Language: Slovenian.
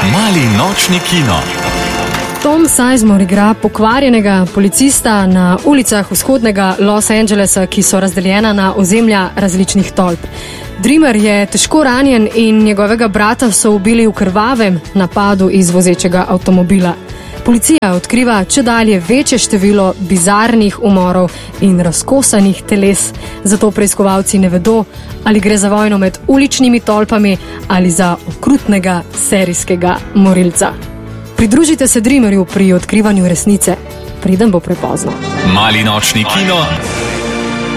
Mali nočni kino. Tom Sizemore igra pokvarjenega policista na ulicah vzhodnega Los Angelesa, ki so razdeljena na ozemlja različnih tolp. Dreamer je težko ranjen in njegovega brata so ubili v krvavem napadu iz vozečega avtomobila. Policija odkriva čedalje večje število bizarnih umorov in razkosanih teles, zato preiskovalci ne vedo, ali gre za vojno med uličnimi tolpami ali za okrutnega serijskega morilca. Pridružite se Dreamerju pri odkrivanju resnice, preden bo prepozno. Mali nočni kino.